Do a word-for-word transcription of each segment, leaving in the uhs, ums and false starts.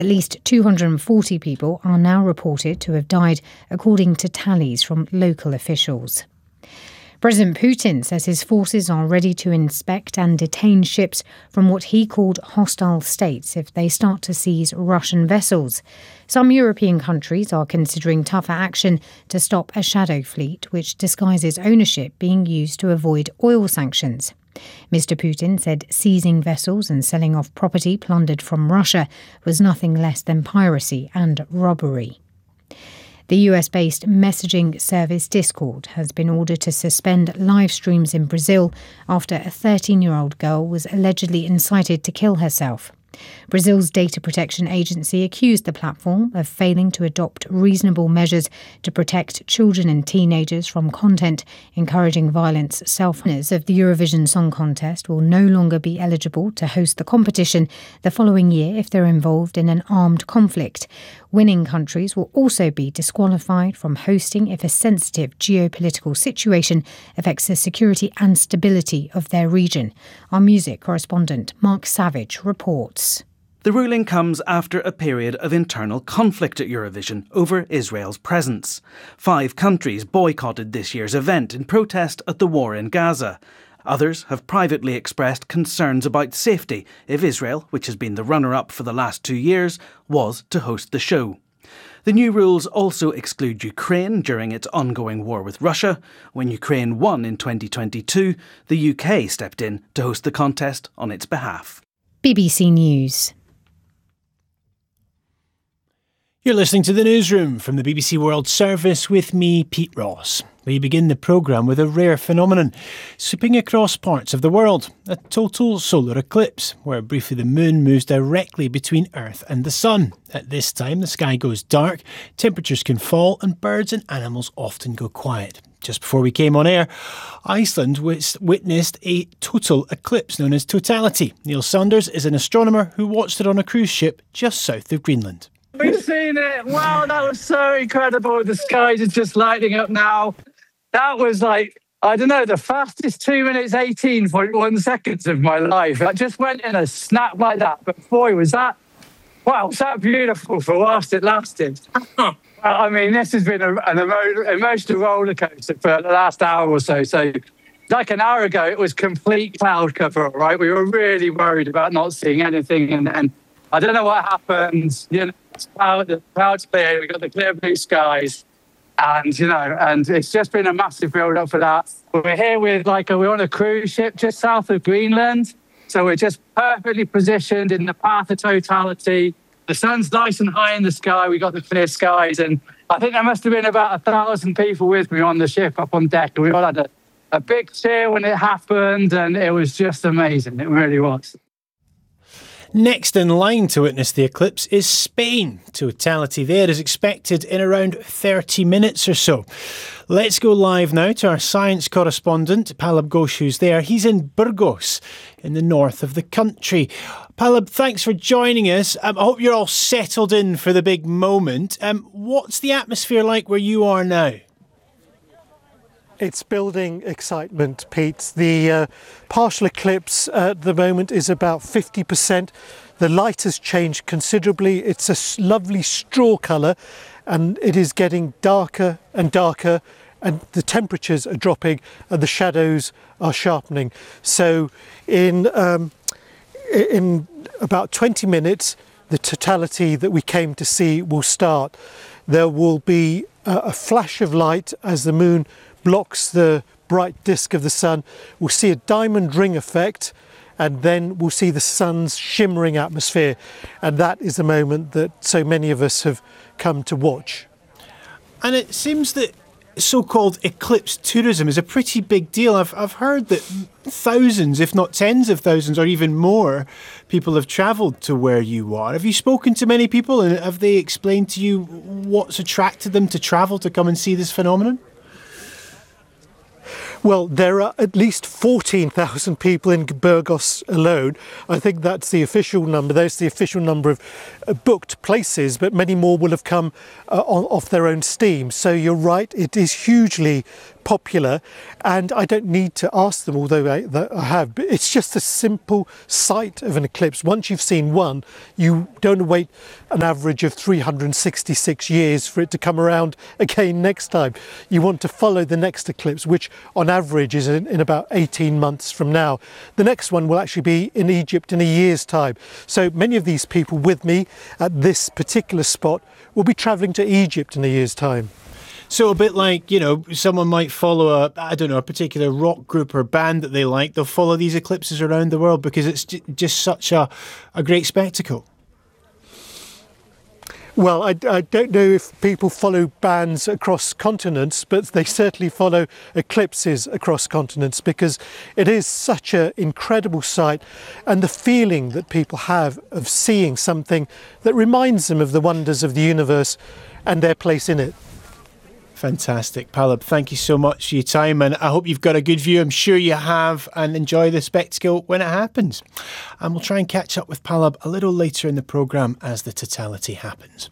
At least two hundred forty people are now reported to have died, according to tallies from local officials. President Putin says his forces are ready to inspect and detain ships from what he called hostile states if they start to seize Russian vessels. Some European countries are considering tougher action to stop a shadow fleet which disguises ownership being used to avoid oil sanctions. Mister Putin said seizing vessels and selling off property plundered from Russia was nothing less than piracy and robbery. The U S-based messaging service Discord has been ordered to suspend live streams in Brazil after a thirteen-year-old girl was allegedly incited to kill herself. Brazil's data protection agency accused the platform of failing to adopt reasonable measures to protect children and teenagers from content encouraging violence. Self-winners of the Eurovision Song Contest will no longer be eligible to host the competition the following year if they're involved in an armed conflict. Winning countries will also be disqualified from hosting if a sensitive geopolitical situation affects the security and stability of their region. Our music correspondent Mark Savage reports. The ruling comes after a period of internal conflict at Eurovision over Israel's presence. Five countries boycotted this year's event in protest at the war in Gaza. Others have privately expressed concerns about safety if Israel, which has been the runner-up for the last two years, was to host the show. The new rules also exclude Ukraine during its ongoing war with Russia. When Ukraine won in twenty twenty-two, the U K stepped in to host the contest on its behalf. B B C News. You're listening to The Newsroom from the B B C World Service with me, Pete Ross. We begin the programme with a rare phenomenon sweeping across parts of the world, a total solar eclipse, where briefly the moon moves directly between Earth and the sun. At this time, the sky goes dark, temperatures can fall, and birds and animals often go quiet. Just before we came on air, Iceland witnessed a total eclipse known as totality. Neil Saunders is an astronomer who watched it on a cruise ship just south of Greenland. We've seen it. Wow, that was so incredible. The skies are just lighting up now. That was like, I don't know, the fastest two minutes, eighteen point one seconds of my life. I just went in a snap like that. But boy, was that, wow, was that beautiful for whilst it lasted. Well, I mean, this has been a, an emo- emotional roller coaster for the last hour or so. So like an hour ago, it was complete cloud cover, right? We were really worried about not seeing anything. And, and I don't know what happened. You know, cloud, the clouds clear, we got the clear blue skies. And, you know, and it's just been a massive build-up for that. We're here with, like, a, we're on a cruise ship just south of Greenland. So we're just perfectly positioned in the path of totality. The sun's nice and high in the sky. We got the clear skies. And I think there must have been about a thousand people with me on the ship up on deck. And we all had a, a big cheer when it happened. And it was just amazing. It really was. Next in line to witness the eclipse is Spain. Totality there is expected in around thirty minutes or so. Let's go live now to our science correspondent, Palab Ghosh, who's there. He's in Burgos, in the north of the country. Palab, thanks for joining us. Um, I hope you're all settled in for the big moment. Um, what's the atmosphere like where you are now? It's building excitement, Pete. The uh, partial eclipse at the moment is about fifty percent. The light has changed considerably. It's a lovely straw colour and it is getting darker and darker, and the temperatures are dropping and the shadows are sharpening. So in, um, in about twenty minutes, the totality that we came to see will start. There will be a, a flash of light as the moon blocks the bright disk of the sun. We'll see a diamond ring effect, and then we'll see the sun's shimmering atmosphere. And that is the moment that so many of us have come to watch. And it seems that so-called eclipse tourism is a pretty big deal. I've, I've heard that thousands, if not tens of thousands or even more, people have travelled to where you are. Have you spoken to many people, and have they explained to you what's attracted them to travel to come and see this phenomenon? Well, there are at least fourteen thousand people in Burgos alone. I think that's the official number. There's the official number of uh, booked places, but many more will have come uh, on, off their own steam. So you're right, it is hugely popular, and I don't need to ask them, although I, that I have, but it's just a simple sight of an eclipse. Once you've seen one, you don't wait an average of three hundred sixty-six years for it to come around again next time. You want to follow the next eclipse, which on average is in, in about eighteen months from now. The next one will actually be in Egypt in a year's time. So many of these people with me at this particular spot will be travelling to Egypt in a year's time. So a bit like, you know, someone might follow a, I don't know, a particular rock group or band that they like. They'll follow these eclipses around the world because it's j- just such a, a great spectacle. Well, I, I don't know if people follow bands across continents, but they certainly follow eclipses across continents because it is such an incredible sight, and the feeling that people have of seeing something that reminds them of the wonders of the universe and their place in it. Fantastic. Palab, thank you so much for your time, and I hope you've got a good view. I'm sure you have, and enjoy the spectacle when it happens. And we'll try and catch up with Palab a little later in the programme as the totality happens.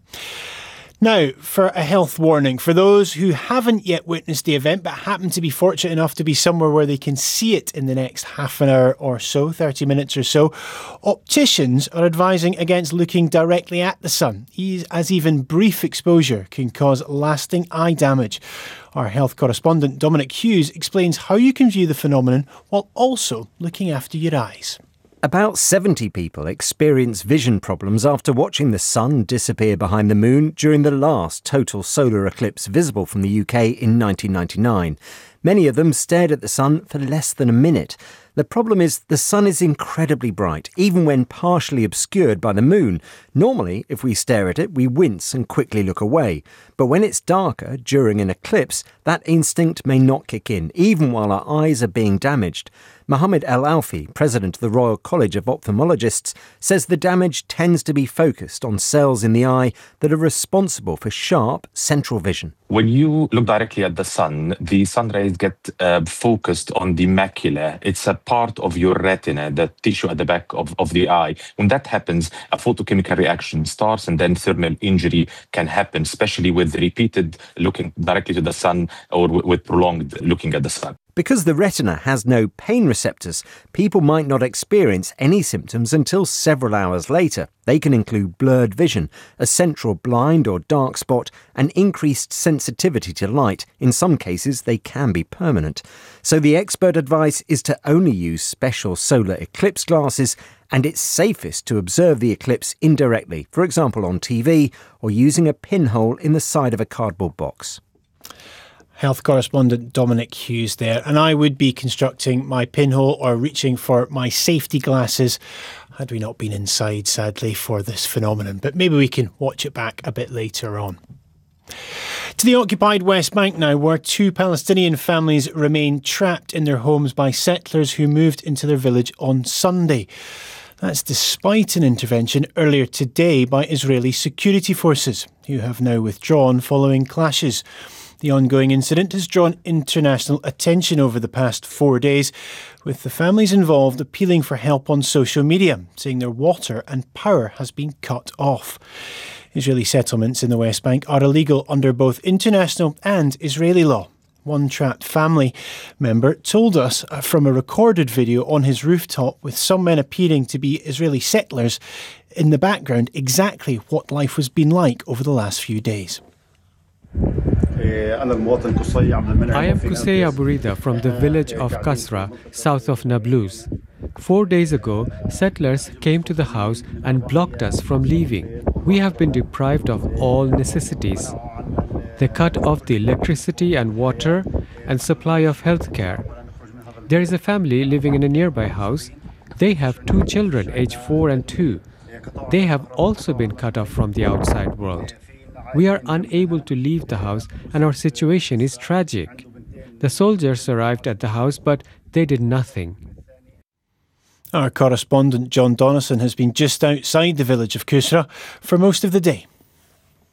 Now, for a health warning, for those who haven't yet witnessed the event but happen to be fortunate enough to be somewhere where they can see it in the next half an hour or so, thirty minutes or so, opticians are advising against looking directly at the sun, as even brief exposure can cause lasting eye damage. Our health correspondent Dominic Hughes explains how you can view the phenomenon while also looking after your eyes. About seventy people experience vision problems after watching the sun disappear behind the moon during the last total solar eclipse visible from the U K in nineteen ninety-nine. Many of them stared at the sun for less than a minute. The problem is the sun is incredibly bright, even when partially obscured by the moon. Normally, if we stare at it, we wince and quickly look away. But when it's darker during an eclipse, that instinct may not kick in, even while our eyes are being damaged. Mohammed El Alfi, president of the Royal College of Ophthalmologists, says the damage tends to be focused on cells in the eye that are responsible for sharp central vision. When you look directly at the sun, the sun rays get uh, focused on the macula. It's a part of your retina, the tissue at the back of, of the eye. When that happens, a photochemical reaction starts, and then thermal injury can happen, especially with repeated looking directly to the sun or w- with prolonged looking at the sun. Because the retina has no pain receptors, people might not experience any symptoms until several hours later. They can include blurred vision, a central blind or dark spot, and increased sensitivity to light. In some cases, they can be permanent. So the expert advice is to only use special solar eclipse glasses, and it's safest to observe the eclipse indirectly, for example on T V or using a pinhole in the side of a cardboard box. Health correspondent Dominic Hughes there. And I would be constructing my pinhole or reaching for my safety glasses had we not been inside, sadly, for this phenomenon. But maybe we can watch it back a bit later on. To the occupied West Bank now, where two Palestinian families remain trapped in their homes by settlers who moved into their village on Sunday. That's despite an intervention earlier today by Israeli security forces, who have now withdrawn following clashes. The ongoing incident has drawn international attention over the past four days, with the families involved appealing for help on social media, saying their water and power has been cut off. Israeli settlements in the West Bank are illegal under both international and Israeli law. One trapped family member told us from a recorded video on his rooftop with some men appearing to be Israeli settlers in the background exactly what life has been like over the last few days. I am Qusay Aburida from the village of Kasra, south of Nablus. Four days ago, settlers came to the house and blocked us from leaving. We have been deprived of all necessities. They cut off the electricity and water and supply of health care. There is a family living in a nearby house. They have two children, aged four and two. They have also been cut off from the outside world. We are unable to leave the house, and our situation is tragic. The soldiers arrived at the house, but they did nothing. Our correspondent John Donison has been just outside the village of Kusra for most of the day.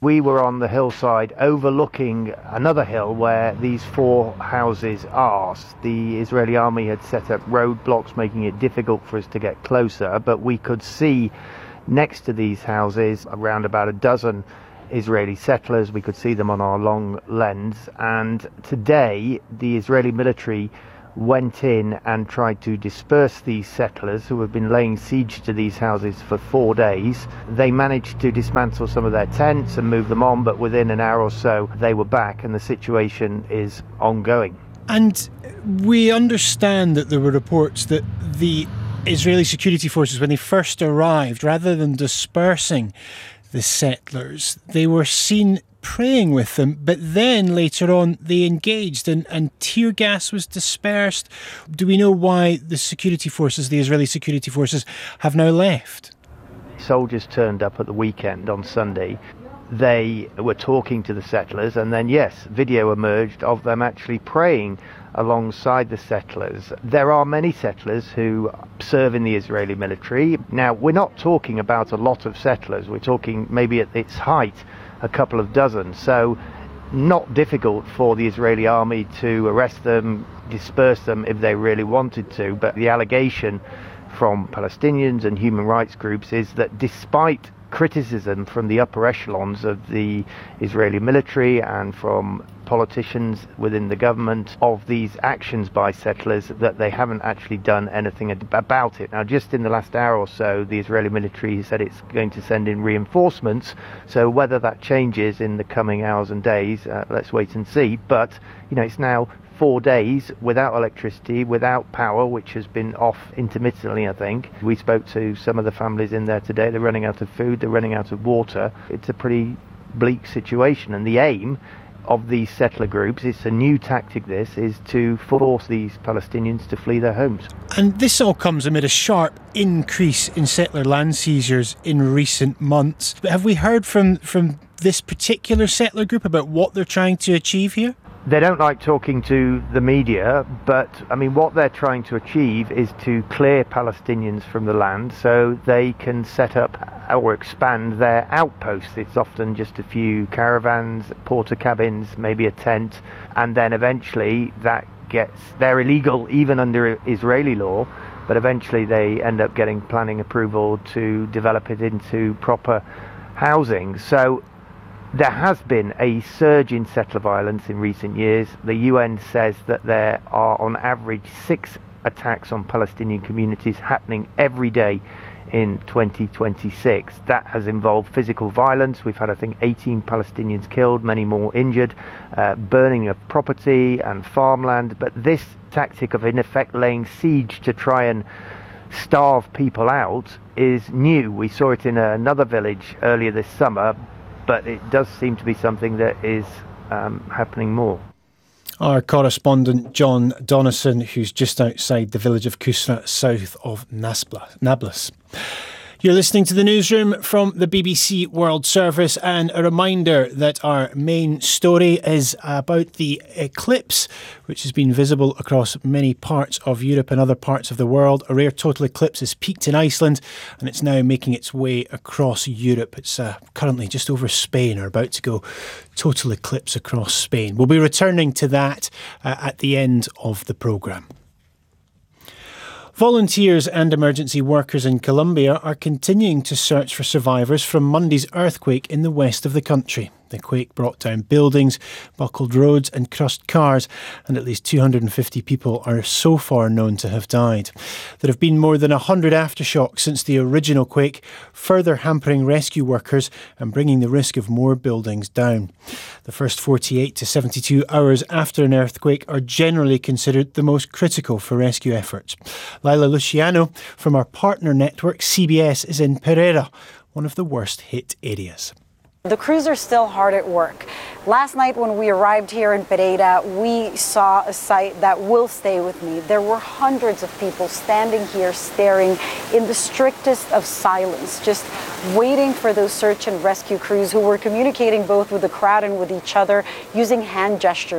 We were on the hillside overlooking another hill where these four houses are. The Israeli army had set up roadblocks making it difficult for us to get closer, but we could see next to these houses around about a dozen Israeli settlers. We could see them on our long lens, and today the Israeli military went in and tried to disperse these settlers who have been laying siege to these houses for four days. They managed to dismantle some of their tents and move them on, but within an hour or so they were back and the situation is ongoing. And we understand that there were reports that the Israeli security forces, when they first arrived, rather than dispersing the settlers, they were seen praying with them, but then later on they engaged and, and tear gas was dispersed. Do we know why the security forces, the Israeli security forces, have now left? Soldiers turned up at the weekend on Sunday. They were talking to the settlers, and then yes, video emerged of them actually praying alongside the settlers. There are many settlers who serve in the Israeli military. Now, we're not talking about a lot of settlers. We're talking maybe at its height a couple of dozen, so not difficult for the Israeli army to arrest them, disperse them if they really wanted to. But the allegation from Palestinians and human rights groups is that despite criticism from the upper echelons of the Israeli military and from politicians within the government of these actions by settlers, that they haven't actually done anything about it. Now, just in the last hour or so, the Israeli military said it's going to send in reinforcements, so whether that changes in the coming hours and days, uh, let's wait and see. But, you know, it's now four days without electricity, without power, which has been off intermittently, I think. We spoke to some of the families in there today. They're running out of food, they're running out of water. It's a pretty bleak situation, and the aim of these settler groups, it's a new tactic this, is to force these Palestinians to flee their homes. And this all comes amid a sharp increase in settler land seizures in recent months. But have we heard from, from this particular settler group about what they're trying to achieve here? They don't like talking to the media, but I mean, what they're trying to achieve is to clear Palestinians from the land so they can set up or expand their outposts. It's often just a few caravans, porta cabins, maybe a tent, and then eventually that gets, they're illegal even under Israeli law, but eventually they end up getting planning approval to develop it into proper housing. So there has been a surge in settler violence in recent years. The U N says that there are on average six attacks on Palestinian communities happening every day in twenty twenty-six. That has involved physical violence. We've had, I think, eighteen Palestinians killed, many more injured, uh, burning of property and farmland. But this tactic of, in effect, laying siege to try and starve people out is new. We saw it in another village earlier this summer, but it does seem to be something that is um, happening more. Our correspondent John Donison, who's just outside the village of Kusra, south of Nablus. You're listening to the newsroom from the B B C World Service, and a reminder that our main story is about the eclipse, which has been visible across many parts of Europe and other parts of the world. A rare total eclipse has peaked in Iceland, and it's now making its way across Europe. It's uh, currently just over Spain, or about to go total eclipse across Spain. We'll be returning to that uh, at the end of the programme. Volunteers and emergency workers in Colombia are continuing to search for survivors from Monday's earthquake in the west of the country. The quake brought down buildings, buckled roads and crushed cars, and at least two hundred fifty people are so far known to have died. There have been more than one hundred aftershocks since the original quake, further hampering rescue workers and bringing the risk of more buildings down. The first forty-eight to seventy-two hours after an earthquake are generally considered the most critical for rescue efforts. Lila Luciano from our partner network C B S is in Pereira, one of the worst hit areas. The crews are still hard at work. Last night when we arrived here in Pereira, we saw a sight that will stay with me. There were hundreds of people standing here staring in the strictest of silence, just waiting for those search and rescue crews who were communicating both with the crowd and with each other using hand gestures,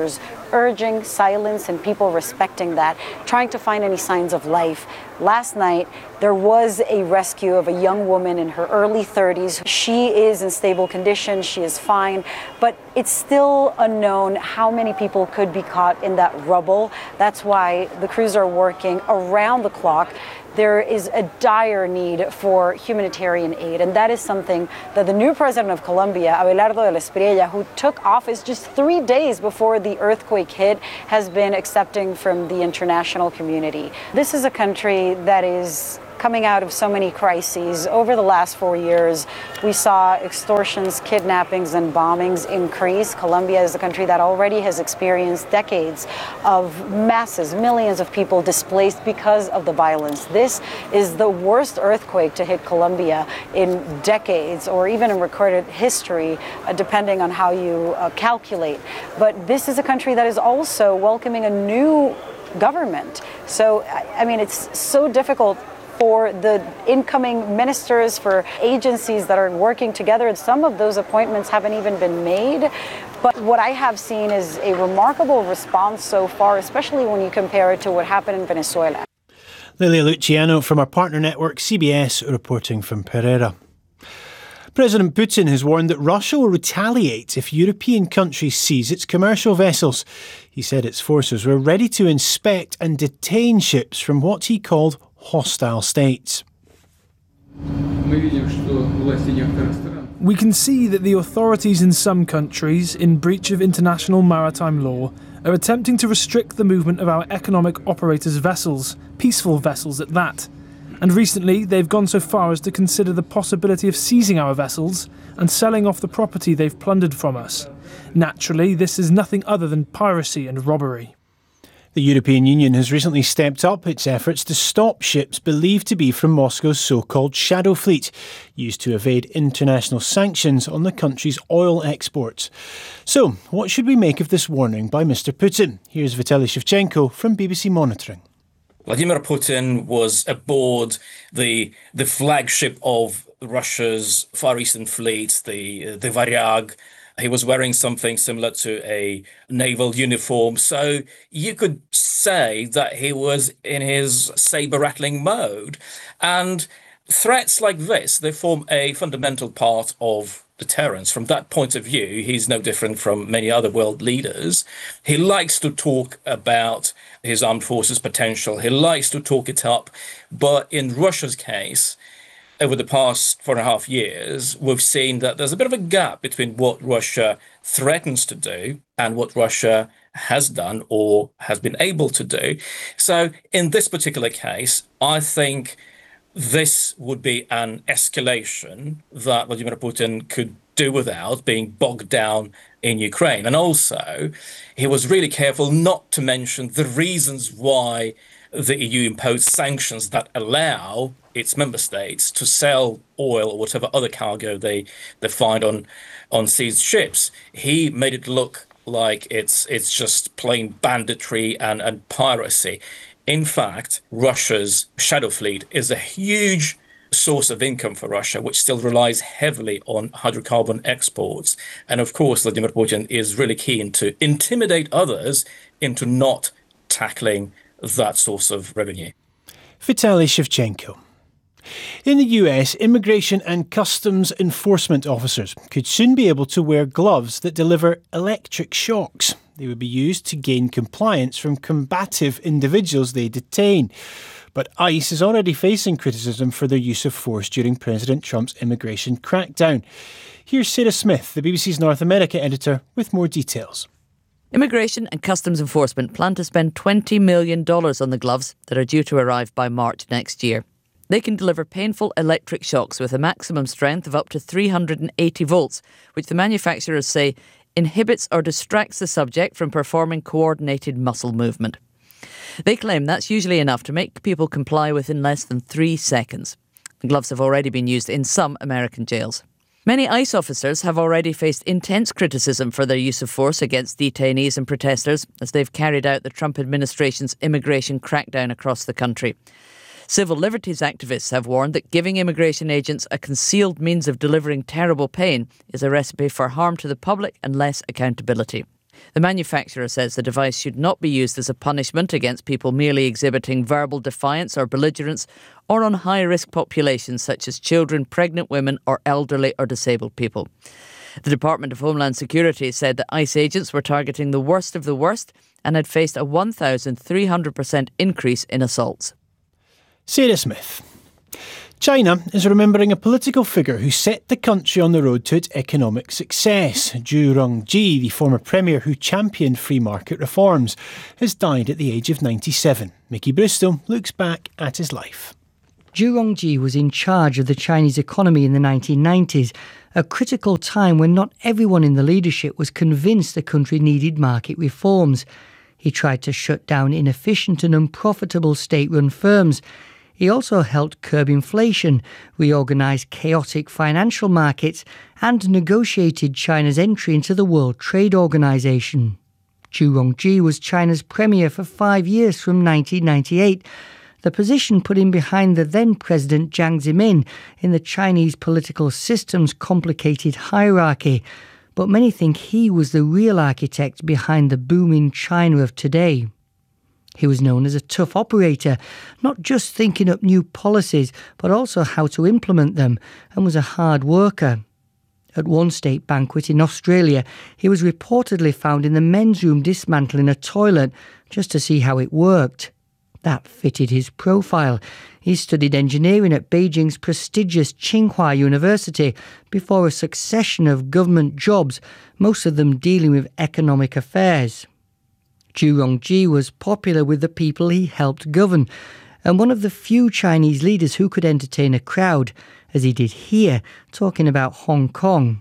urging silence and people respecting that, trying to find any signs of life. Last night, there was a rescue of a young woman in her early thirties. She is in stable condition, she is fine, but it's still unknown how many people could be caught in that rubble. That's why the crews are working around the clock. There is a dire need for humanitarian aid, and that is something that the new president of Colombia, Abelardo de la Espriella, who took office just three days before the earthquake hit, has been accepting from the international community. This is a country that is coming out of so many crises. Over the last four years, we saw extortions, kidnappings, and bombings increase. Colombia is a country that already has experienced decades of masses, millions of people displaced because of the violence. This is the worst earthquake to hit Colombia in decades, or even in recorded history, uh, depending on how you uh, calculate. But this is a country that is also welcoming a new government. So, I mean, it's so difficult for the incoming ministers, for agencies that are working together. Some of those appointments haven't even been made. But what I have seen is a remarkable response so far, especially when you compare it to what happened in Venezuela. Lilia Luciano from our partner network C B S reporting from Pereira. President Putin has warned that Russia will retaliate if European countries seize its commercial vessels. He said its forces were ready to inspect and detain ships from what he called hostile states. We can see that the authorities in some countries, in breach of international maritime law, are attempting to restrict the movement of our economic operators' vessels, peaceful vessels at that. And recently, they've gone so far as to consider the possibility of seizing our vessels and selling off the property they've plundered from us. Naturally, this is nothing other than piracy and robbery. The European Union has recently stepped up its efforts to stop ships believed to be from Moscow's so-called shadow fleet, used to evade international sanctions on the country's oil exports. So, what should we make of this warning by Mister Putin? Here's Vitaly Shevchenko from B B C Monitoring. Vladimir Putin was aboard the the flagship of Russia's Far Eastern fleet, the the Varyag. He was wearing something similar to a naval uniform. So you could say that he was in his saber-rattling mode. And threats like this, they form a fundamental part of deterrence. From that point of view, he's no different from many other world leaders. He likes to talk about his armed forces potential. He likes to talk it up. But in Russia's case, over the past four and a half years, we've seen that there's a bit of a gap between what Russia threatens to do and what Russia has done or has been able to do. So in this particular case, I think this would be an escalation that Vladimir Putin could do without, being bogged down in Ukraine. And also, he was really careful not to mention the reasons why the E U imposed sanctions that allow its member states to sell oil or whatever other cargo they they find on on seized ships. He made it look like it's it's just plain banditry and, and piracy. In fact, Russia's shadow fleet is a huge source of income for Russia, which still relies heavily on hydrocarbon exports. And of course, Vladimir Putin is really keen to intimidate others into not tackling that source of revenue. Vitaly Shevchenko. In the U S, immigration and customs enforcement officers could soon be able to wear gloves that deliver electric shocks. They would be used to gain compliance from combative individuals they detain. But ICE is already facing criticism for their use of force during President Trump's immigration crackdown. Here's Sarah Smith, the B B C's North America editor, with more details. Immigration and Customs Enforcement plan to spend twenty million dollars on the gloves that are due to arrive by March next year. They can deliver painful electric shocks with a maximum strength of up to three hundred eighty volts, which the manufacturers say inhibits or distracts the subject from performing coordinated muscle movement. They claim that's usually enough to make people comply within less than three seconds. The gloves have already been used in some American jails. Many ICE officers have already faced intense criticism for their use of force against detainees and protesters as they've carried out the Trump administration's immigration crackdown across the country. Civil liberties activists have warned that giving immigration agents a concealed means of delivering terrible pain is a recipe for harm to the public and less accountability. The manufacturer says the device should not be used as a punishment against people merely exhibiting verbal defiance or belligerence, or on high-risk populations such as children, pregnant women or elderly or disabled people. The Department of Homeland Security said that ICE agents were targeting the worst of the worst and had faced a one thousand three hundred percent increase in assaults. Sarah Smith. China is remembering a political figure who set the country on the road to its economic success. Zhu Rongji, the former premier who championed free market reforms, has died at the age of ninety-seven. Mickey Bristow looks back at his life. Zhu Rongji was in charge of the Chinese economy in the nineteen nineties, a critical time when not everyone in the leadership was convinced the country needed market reforms. He tried to shut down inefficient and unprofitable state-run firms. He also helped curb inflation, reorganise chaotic financial markets and negotiated China's entry into the World Trade Organization. Zhu Rongji was China's premier for five years from nineteen ninety-eight. The position put him behind the then-President Jiang Zemin in the Chinese political system's complicated hierarchy. But many think he was the real architect behind the booming China of today. He was known as a tough operator, not just thinking up new policies, but also how to implement them, and was a hard worker. At one state banquet in Australia, he was reportedly found in the men's room dismantling a toilet just to see how it worked. That fitted his profile. He studied engineering at Beijing's prestigious Tsinghua University before a succession of government jobs, most of them dealing with economic affairs. Zhu Rongji was popular with the people he helped govern, and one of the few Chinese leaders who could entertain a crowd, as he did here, talking about Hong Kong.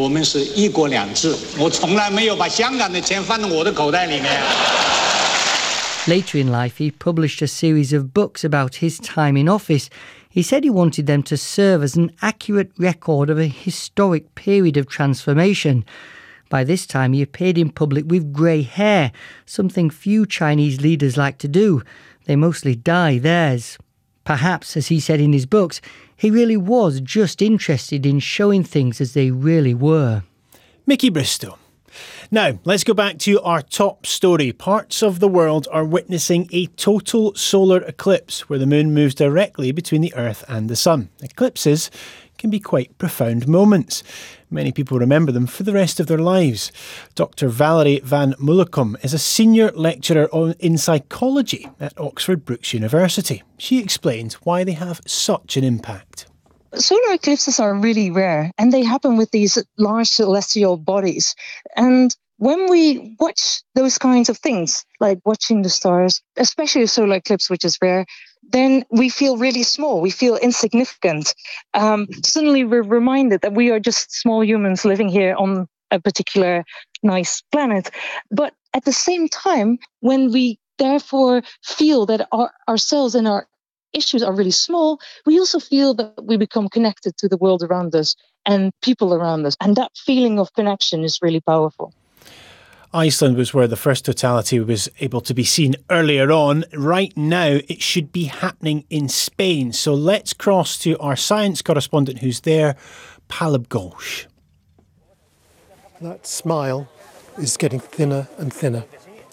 Later in life, he published a series of books about his time in office. He said he wanted them to serve as an accurate record of a historic period of transformation. By this time, he appeared in public with grey hair, something few Chinese leaders like to do. They mostly dye theirs. Perhaps, as he said in his books, he really was just interested in showing things as they really were. Mickey Bristow. Now, let's go back to our top story. Parts of the world are witnessing a total solar eclipse where the moon moves directly between the Earth and the Sun. Eclipses can be quite profound moments. Many people remember them for the rest of their lives. Doctor Valerie van Mullikom is a senior lecturer in psychology at Oxford Brookes University. She explains why they have such an impact. Solar eclipses are really rare, and they happen with these large celestial bodies. And when we watch those kinds of things, like watching the stars, especially a solar eclipse, which is rare, then we feel really small, we feel insignificant. Um, suddenly we're reminded that we are just small humans living here on a particular nice planet. But at the same time, when we therefore feel that our, ourselves and our issues are really small, we also feel that we become connected to the world around us and people around us. And that feeling of connection is really powerful. Iceland was where the first totality was able to be seen earlier on. Right now, it should be happening in Spain. So let's cross to our science correspondent who's there, Pallab Ghosh. That smile is getting thinner and thinner.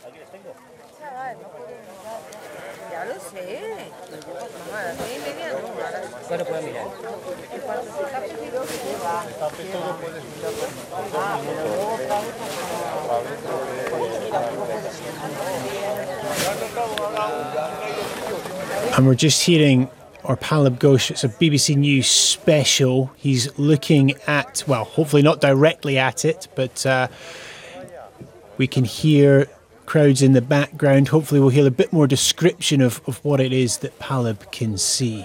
And we're just hearing our Pallab Ghosh, it's a B B C News special. He's looking at, well, hopefully not directly at it, but uh, we can hear crowds in the background. Hopefully we'll hear a bit more description of, of what it is that Pallab can see.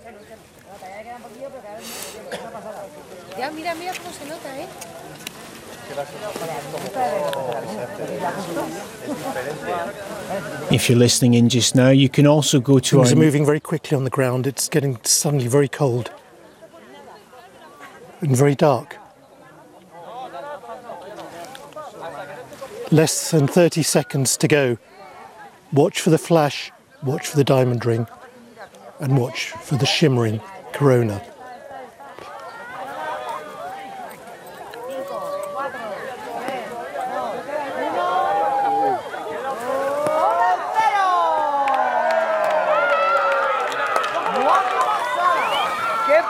If you're listening in just now, you can also go to Things our... are moving very quickly on the ground. It's getting suddenly very cold and very dark. Less than thirty seconds to go. Watch for the flash, watch for the diamond ring, and watch for the shimmering corona.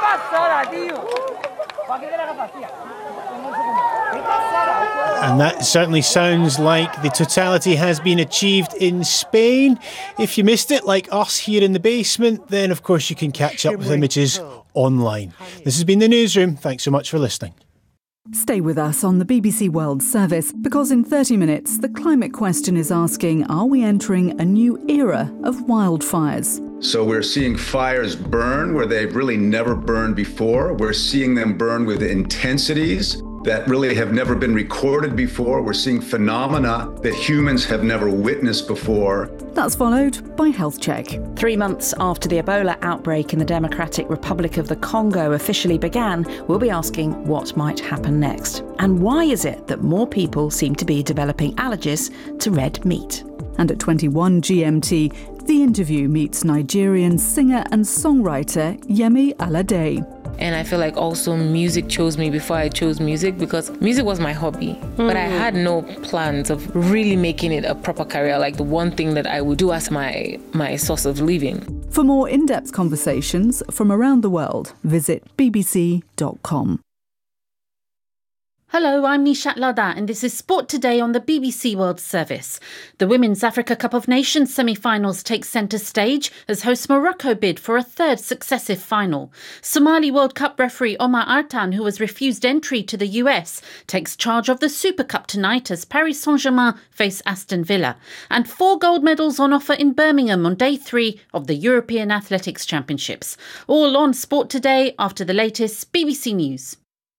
And that certainly sounds like the totality has been achieved in Spain. If you missed it, like us here in the basement, then of course you can catch up with images online. This has been The Newsroom. Thanks so much for listening. Stay with us on the B B C World Service, because in thirty minutes, the climate question is asking, are we entering a new era of wildfires? So we're seeing fires burn where they've really never burned before. We're seeing them burn with intensities that really have never been recorded before. We're seeing phenomena that humans have never witnessed before. That's followed by Health Check. Three months after the Ebola outbreak in the Democratic Republic of the Congo officially began, we'll be asking what might happen next. And why is it that more people seem to be developing allergies to red meat? And at twenty-one G M T, The Interview meets Nigerian singer and songwriter Yemi Alade. And I feel like also music chose me before I chose music, because music was my hobby. Mm. But I had no plans of really making it a proper career, like the one thing that I would do as my, my source of living. For more in-depth conversations from around the world, visit b b c dot com. Hello, I'm Nishat Lada and this is Sport Today on the B B C World Service. The Women's Africa Cup of Nations semi-finals take centre stage as host Morocco bid for a third successive final. Somali World Cup referee Omar Artan, who was refused entry to the U S, takes charge of the Super Cup tonight as Paris Saint-Germain face Aston Villa. And four gold medals on offer in Birmingham on day three of the European Athletics Championships. All on Sport Today after the latest B B C News.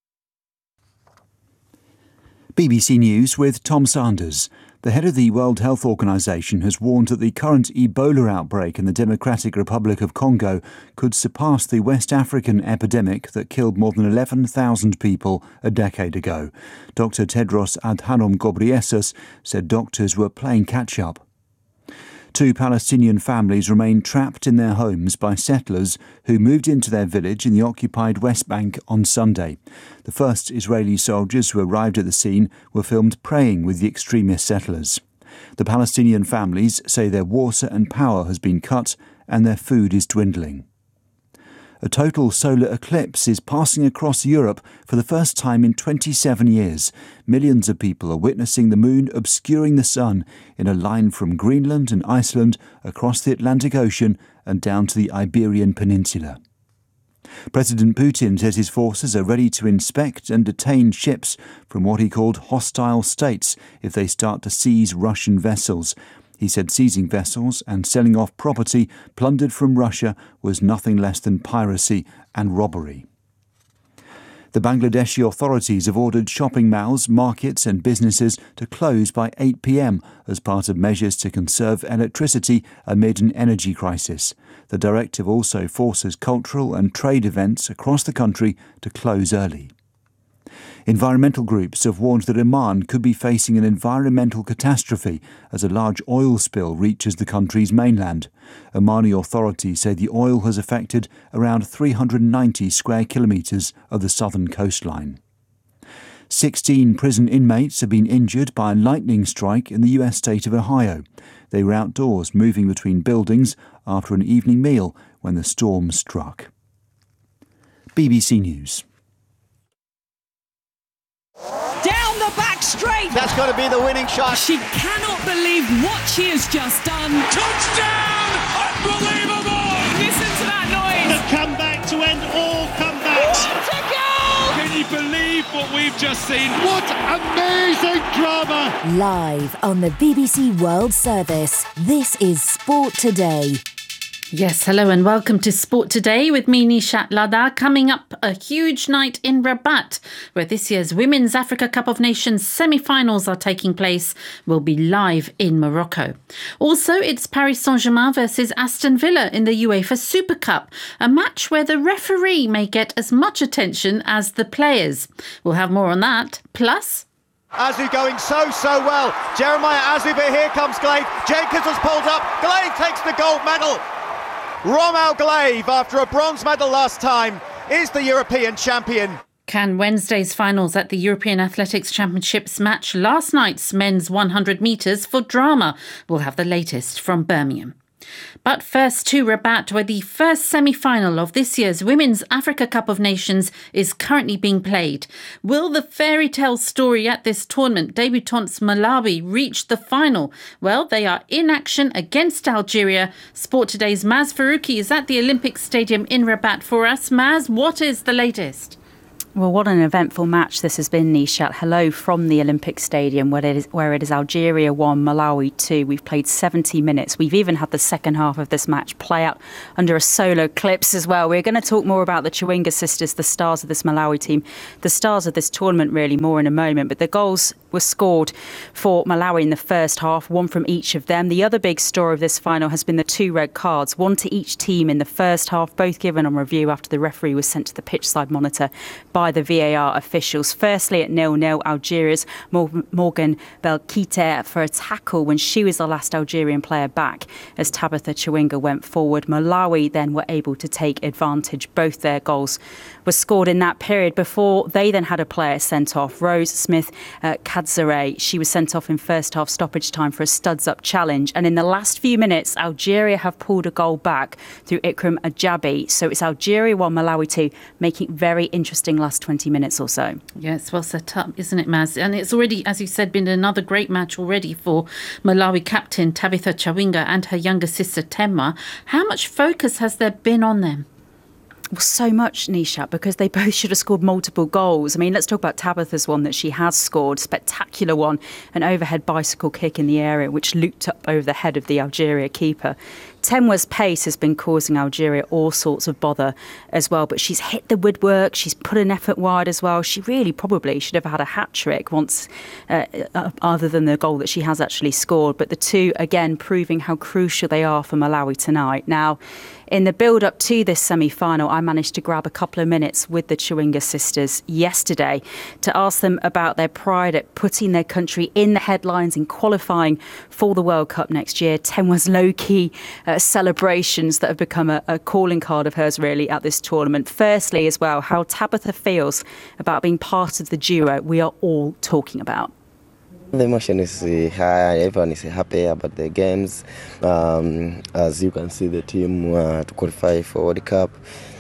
B B C News with Tom Sanders. The head of the World Health Organization has warned that the current Ebola outbreak in the Democratic Republic of Congo could surpass the West African epidemic that killed more than eleven thousand people a decade ago. Doctor Tedros Adhanom Ghebreyesus said doctors were playing catch-up. Two Palestinian families remain trapped in their homes by settlers who moved into their village in the occupied West Bank on Sunday. The first Israeli soldiers who arrived at the scene were filmed praying with the extremist settlers. The Palestinian families say their water and power has been cut and their food is dwindling. A total solar eclipse is passing across Europe for the first time in twenty-seven years. Millions of people are witnessing the moon obscuring the sun in a line from Greenland and Iceland across the Atlantic Ocean and down to the Iberian Peninsula. President Putin says his forces are ready to inspect and detain ships from what he called hostile states if they start to seize Russian vessels. He said seizing vessels and selling off property plundered from Russia was nothing less than piracy and robbery. The Bangladeshi authorities have ordered shopping malls, markets and businesses to close by eight p m as part of measures to conserve electricity amid an energy crisis. The directive also forces cultural and trade events across the country to close early. Environmental groups have warned that Oman could be facing an environmental catastrophe as a large oil spill reaches the country's mainland. Omani authorities say the oil has affected around three hundred ninety square kilometres of the southern coastline. Sixteen prison inmates have been injured by a lightning strike in the U S state of Ohio. They were outdoors moving between buildings after an evening meal when the storm struck. B B C News. Down the back straight. That's got to be the winning shot. She cannot believe what she has just done. Touchdown! Unbelievable! Listen to that noise. The comeback to end all comebacks. What a goal! Can you believe what we've just seen? What amazing drama! Live on the B B C World Service, this is Sport Today. Yes, hello and welcome to Sport Today with me, Nishat Lada. Coming up, a huge night in Rabat, where this year's Women's Africa Cup of Nations semi-finals are taking place, will be live in Morocco. Also, it's Paris Saint-Germain versus Aston Villa in the UEFA Super Cup, a match where the referee may get as much attention as the players. We'll have more on that. Plus... Azu going so, so well. Jeremiah Azu, but here comes Glaive. Jenkins has pulled up. Glaive takes the gold medal. Romeo Glaive, after a bronze medal last time, is the European champion. Can Wednesday's finals at the European Athletics Championships match last night's men's one hundred metres for drama? We'll have the latest from Birmingham. But first to Rabat, where the first semi-final of this year's Women's Africa Cup of Nations is currently being played. Will the fairy tale story at this tournament, debutantes Malawi, reach the final? Well, they are in action against Algeria. Sport Today's Maz Faruqi is at the Olympic Stadium in Rabat for us. Maz, what is the latest? Well, what an eventful match this has been, Nishat. Hello from the Olympic Stadium, where it is, where it is Algeria one, Malawi two. We've played seventy minutes. We've even had the second half of this match play out under a solar eclipse as well. We're going to talk more about the Chawinga sisters, the stars of this Malawi team, the stars of this tournament, really, more in a moment. But the goals were scored for Malawi in the first half, one from each of them. The other big story of this final has been the two red cards, one to each team in the first half, both given on review after the referee was sent to the pitchside monitor by the V A R officials. Firstly, at nil nil, Algeria's Morgan Belkite for a tackle when she was the last Algerian player back as Tabitha Chawinga went forward. Malawi then were able to take advantage. Both their goals were scored in that period before they then had a player sent off. Rose Smith uh, Kadzare, she was sent off in first half stoppage time for a studs up challenge. And in the last few minutes, Algeria have pulled a goal back through Ikram Ajabi. So it's Algeria one, Malawi two, making very interesting last twenty minutes or so. Yeah, it's well set up, isn't it, Maz? And it's already, as you said, been another great match already for Malawi captain Tabitha Chawinga and her younger sister Temwa. How much focus has there been on them? Well, so much, Nisha, because they both should have scored multiple goals. I mean, let's talk about Tabitha's one that she has scored. Spectacular one, an overhead bicycle kick in the area which looped up over the head of the Algeria keeper. Temwa's pace has been causing Algeria all sorts of bother as well, but she's hit the woodwork, she's put an effort wide as well. She really probably should have had a hat-trick once, uh, other than the goal that she has actually scored. But the two, again, proving how crucial they are for Malawi tonight. Now, in the build-up to this semi-final, I managed to grab a couple of minutes with the Chawinga sisters yesterday to ask them about their pride at putting their country in the headlines in qualifying for the World Cup next year. Temwa's low-key uh, celebrations that have become a, a calling card of hers, really, at this tournament. Firstly, as well, how Tabitha feels about being part of the duo we are all talking about. The emotion is high, everyone is happy about the games. Um, as you can see, the team uh, to qualify for World Cup.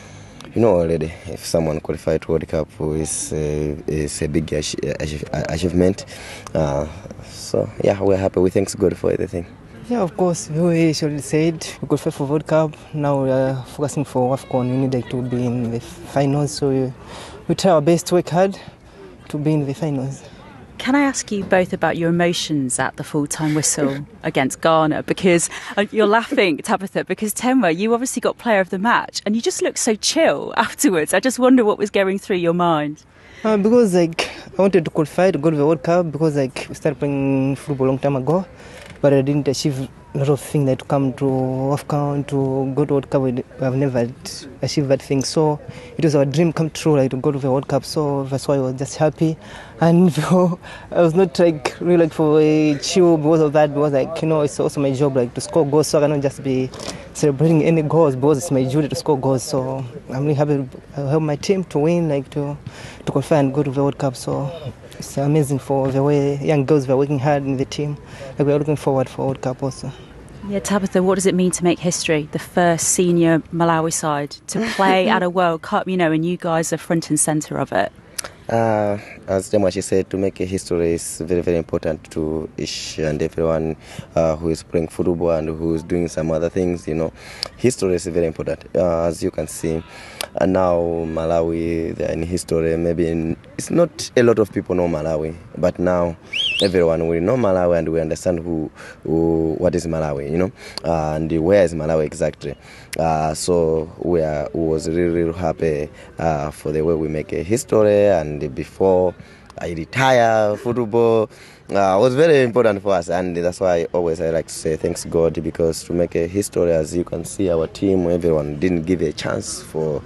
You know already, if someone qualified to World Cup, it's, uh, it's a big achievement. Uh, so, yeah, we're happy. We thank God for everything. Yeah, of course, we should said we qualified for World Cup. Now we are focusing for AFCON. We need like, to be in the finals, so we, we try our best to work hard to be in the finals. Can I ask you both about your emotions at the full-time whistle against Ghana? Because uh, you're laughing, Tabitha, because Temwa, you obviously got player of the match and you just looked so chill afterwards. I just wonder what was going through your mind. Uh, because like I wanted to qualify to go to the World Cup because like we started playing football a long time ago, but I didn't achieve a lot of things that to come to AFCON, to go to World Cup. I've never achieved that thing. So it was our dream come true, like to go to the World Cup. So that's why I was just happy. And I was not like really like for a chill because of that, because like, you know, it's also my job like to score goals, so I cannot just be celebrating any goals because it's my duty to score goals. So I'm really happy to help my team to win, like to, to qualify and go to the World Cup. So it's amazing for the way young girls were working hard in the team. Like we're looking forward for World Cup also. Yeah, Tabitha, what does it mean to make history? The first senior Malawi side to play at a World Cup, you know, and you guys are front and centre of it. Uh, as Demachi said, to make a history is very, very important to each and everyone uh, who is playing football and who is doing some other things, you know. History is very important. Uh, as you can see, uh, now Malawi, they are in history. Maybe in, it's not a lot of people know Malawi, but now everyone will know Malawi and we understand who, who what is Malawi, you know, uh, and where is Malawi exactly. Uh, so we are we was really, really happy uh, for the way we make a history. And before I retire football, uh, was very important for us, and that's why I always I like to say thanks God, because to make a history, as you can see, our team, everyone didn't give a chance for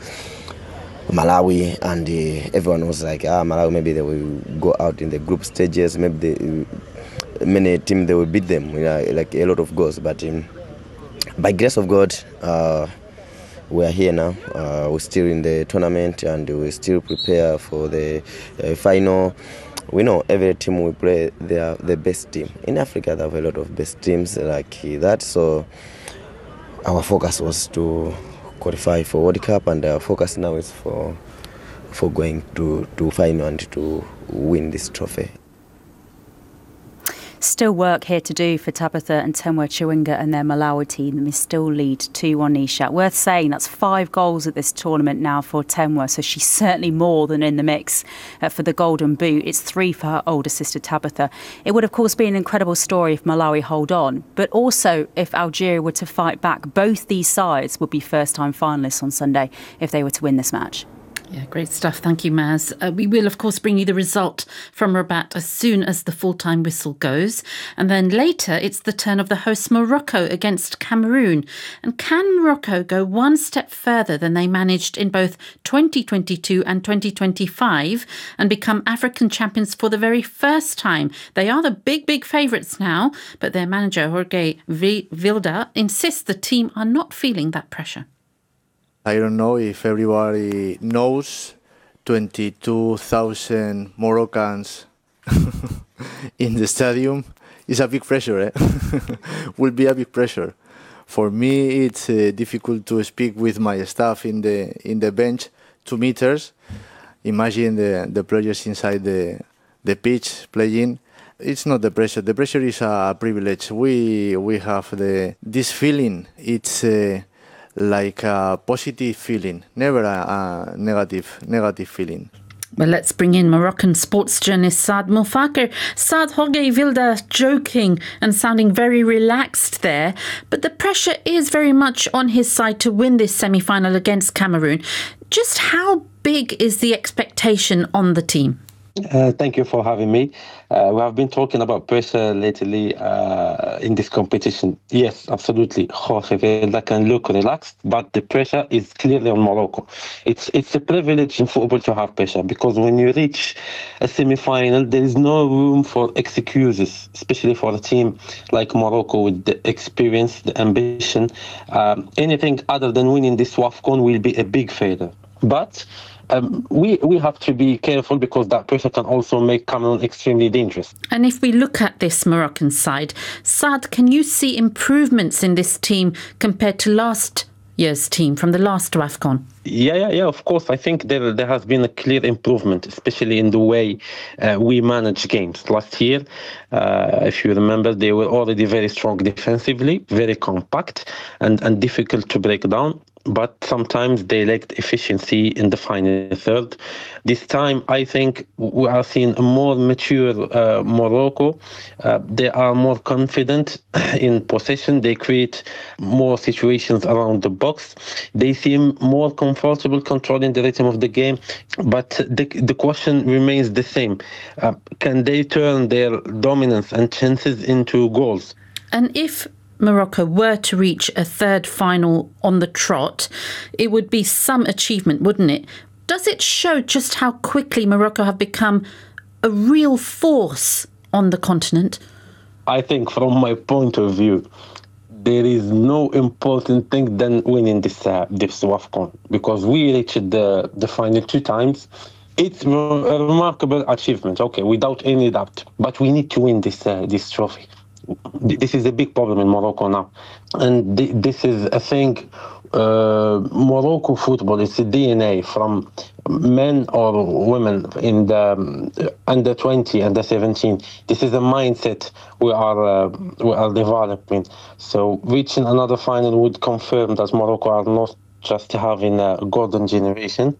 Malawi, and uh, everyone was like, ah, Malawi, maybe they will go out in the group stages, maybe they, many teams they will beat them, you know, like a lot of goals, but um, by grace of God, uh, we are here now. Uh, we're still in the tournament and we still prepare for the uh, final. We know every team we play, they are the best team. In Africa, they have a lot of best teams like that. So our focus was to qualify for World Cup, and our focus now is for for going to, to final and to win this trophy. Still work here to do for Tabitha and Temwa Chawinga and their Malawi team. They still lead two one Nishat. Worth saying that's five goals at this tournament now for Temwa, so she's certainly more than in the mix uh, for the Golden Boot. It's three for her older sister Tabitha. It would of course be an incredible story if Malawi hold on, but also if Algeria were to fight back. Both these sides would be first-time finalists on Sunday if they were to win this match. Yeah, great stuff. Thank you, Maz. Uh, we will, of course, bring you the result from Rabat as soon as the full-time whistle goes. And then later, it's the turn of the hosts Morocco against Cameroon. And can Morocco go one step further than they managed in both twenty twenty-two and twenty twenty-five and become African champions for the very first time? They are the big, big favourites now, but their manager, Jorge Vilda, insists the team are not feeling that pressure. I don't know if everybody knows twenty-two thousand Moroccans in the stadium is a big pressure. Eh? Will be a big pressure. For me, it's uh, difficult to speak with my staff in the in the bench, two meters. Imagine the, the players inside the the pitch playing. It's not the pressure. The pressure is a privilege. We we have the this feeling. It's uh, like a positive feeling, never a, a negative negative feeling. Well, let's bring in Moroccan sports journalist Saad Mulfakir. Saad, Jorge Vilda joking and sounding very relaxed there, but the pressure is very much on his side to win this semi-final against Cameroon. Just how big is the expectation on the team? Uh, thank you for having me. Uh, we have been talking about pressure lately uh, in this competition. Yes, absolutely. Jorge Vilda can look relaxed, but the pressure is clearly on Morocco. It's it's a privilege in football to have pressure, because when you reach a semi-final, there is no room for excuses, especially for a team like Morocco with the experience, the ambition. Um, anything other than winning this WAFCON will be a big failure. But Um, we we have to be careful, because that pressure can also make Cameroon extremely dangerous. And if we look at this Moroccan side, Saad, can you see improvements in this team compared to last year's team from the last WAFCON? Yeah, yeah, yeah. Of course, I think there there has been a clear improvement, especially in the way uh, we manage games. Last year, uh, if you remember, they were already very strong defensively, very compact, and and difficult to break down. But sometimes they lacked efficiency in the final third. This time, I think we are seeing a more mature uh, Morocco. Uh, they are more confident in possession. They create more situations around the box. They seem more comfortable controlling the rhythm of the game. But the, the question remains the same. Uh, can they turn their dominance and chances into goals? And if Morocco were to reach a third final on the trot, it would be some achievement, wouldn't it? Does it show just how quickly Morocco have become a real force on the continent? I think from my point of view, there is no important thing than winning this uh, this WAFCON, because we reached the, the final two times. It's a remarkable achievement, okay, without any doubt. But we need to win this uh, this trophy. This is a big problem in Morocco now. And th- this is a thing, uh, Morocco football, it's a D N A from men or women in the um, under twenty, under seventeen. This is a mindset we are uh, we are developing. So reaching another final would confirm that Morocco are not just having a golden generation.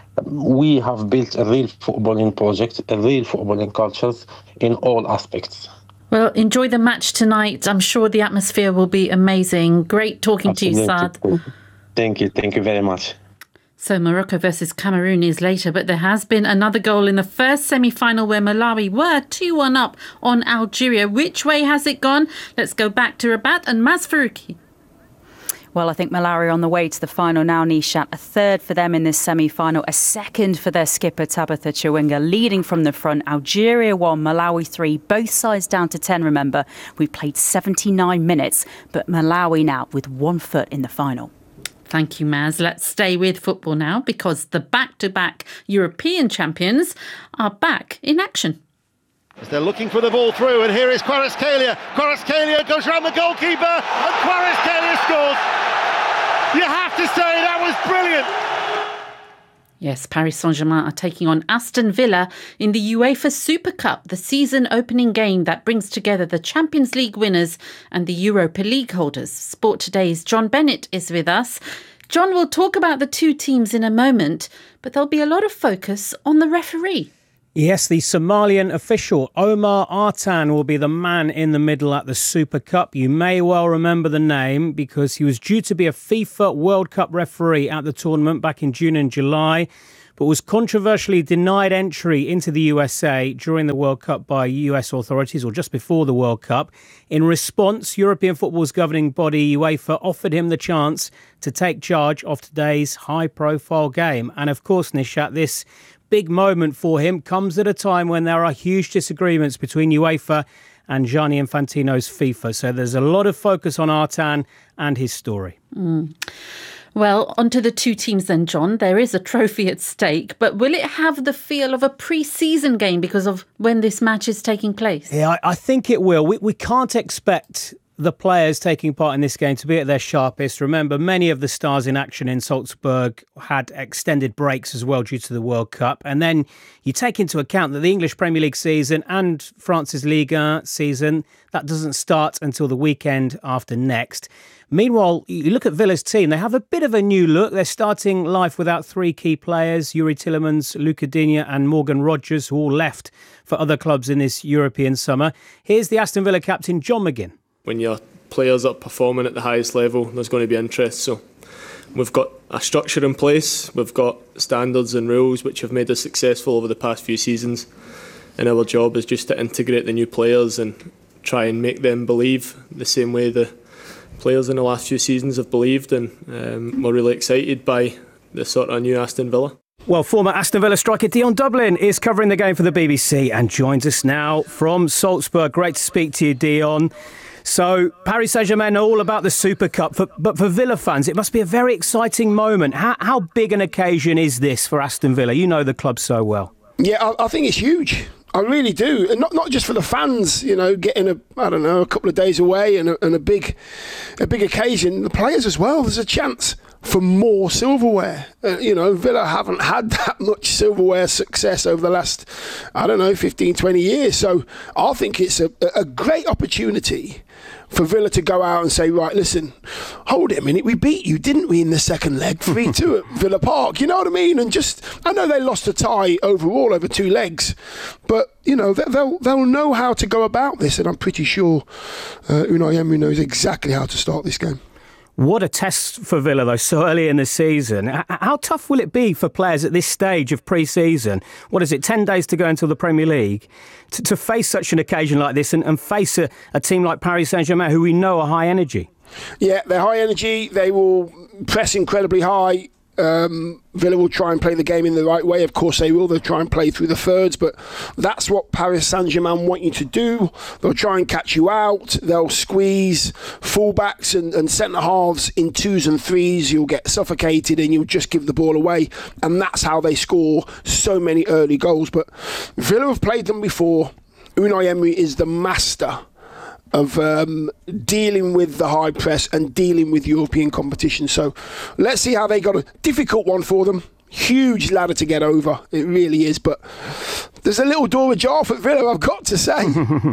We have built a real footballing project, a real footballing cultures in all aspects. Well, enjoy the match tonight. I'm sure the atmosphere will be amazing. Great talking Absolutely. to you, Saad. Thank you. Thank you very much. So Morocco versus Cameroon is later, but there has been another goal in the first semi-final where Malawi were two one up on Algeria. Which way has it gone? Let's go back to Rabat and Maz Faruqi. Well, I think Malawi are on the way to the final now, Nishat. A third for them in this semi-final, a second for their skipper, Tabitha Chawinga, leading from the front. Algeria one, Malawi three, both sides down to ten, remember. We played seventy-nine minutes, but Malawi now with one foot in the final. Thank you, Maz. Let's stay with football now, because the back-to-back European champions are back in action. As they're looking for the ball through, and here is Kvaratskhelia. Kvaratskhelia goes round the goalkeeper, and Kvaratskhelia scores. You have to say that was brilliant. Yes, Paris Saint-Germain are taking on Aston Villa in the UEFA Super Cup, the season opening game that brings together the Champions League winners and the Europa League holders. Sport Today's John Bennett is with us. John, will talk about the two teams in a moment, but there'll be a lot of focus on the referee. Yes, the Somalian official Omar Artan will be the man in the middle at the Super Cup. You may well remember the name because he was due to be a FIFA World Cup referee at the tournament back in June and July, but was controversially denied entry into the U S A during the World Cup by U S authorities, or just before the World Cup. In response, European football's governing body UEFA offered him the chance to take charge of today's high-profile game. And of course, Nishat, this big moment for him comes at a time when there are huge disagreements between UEFA and Gianni Infantino's FIFA. So there's a lot of focus on Artan and his story. Mm. Well, onto the two teams then, John. There is a trophy at stake, but will it have the feel of a pre-season game because of when this match is taking place? Yeah, I, I think it will. We, we can't expect the players taking part in this game to be at their sharpest. Remember, many of the stars in action in Salzburg had extended breaks as well due to the World Cup. And then you take into account that the English Premier League season and France's Liga season, that doesn't start until the weekend after next. Meanwhile, you look at Villa's team, they have a bit of a new look. They're starting life without three key players, Yuri Tillemans, Luca Digne and Morgan Rogers, who all left for other clubs in this European summer. Here's the Aston Villa captain, John McGinn. When your players are performing at the highest level, there's going to be interest. So we've got a structure in place, we've got standards and rules which have made us successful over the past few seasons. And our job is just to integrate the new players and try and make them believe the same way the players in the last few seasons have believed. And um, we're really excited by the sort of new Aston Villa. Well, former Aston Villa striker Dion Dublin is covering the game for the B B C and joins us now from Salzburg. Great to speak to you, Dion. So, Paris Saint-Germain are all about the Super Cup, for, but for Villa fans, it must be a very exciting moment. How, how big an occasion is this for Aston Villa? You know the club so well. Yeah, I, I think it's huge. I really do, and not not just for the fans, you know, getting a I don't know a couple of days away and a, and a big, a big occasion. The players as well. There's a chance for more silverware. Uh, you know, Villa haven't had that much silverware success over the last I don't know fifteen, twenty years. So I think it's a a great opportunity for Villa to go out and say, right, listen, hold it a minute, we beat you, didn't we, in the second leg, three two at Villa Park, you know what I mean? And just, I know they lost a tie overall over two legs, but, you know, they'll they'll know how to go about this, and I'm pretty sure uh, Unai Emery knows exactly how to start this game. What a test for Villa, though, so early in the season. How tough will it be for players at this stage of pre-season? What is it, ten days to go until the Premier League? To, to face such an occasion like this and, and face a, a team like Paris Saint-Germain, who we know are high energy? Yeah, they're high energy. They will press incredibly high. Um, Villa will try and play the game in the right way. Of course they will. They'll try and play through the thirds, but that's what Paris Saint-Germain want you to do. They'll try and catch you out. They'll squeeze fullbacks and, and centre-halves in twos and threes. You'll get suffocated and you'll just give the ball away, and that's how they score so many early goals. But Villa have played them before. Unai Emery is the master of um, dealing with the high press and dealing with European competition. So let's see how they got a difficult one for them. Huge ladder to get over. It really is. But there's a little door ajar for Villa, I've got to say.